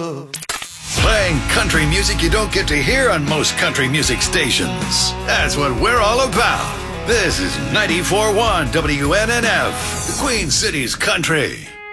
Playing country music you don't get to hear on most country music stations. That's what we're all about. This is 94.1 WNNF, the Queen City's Country.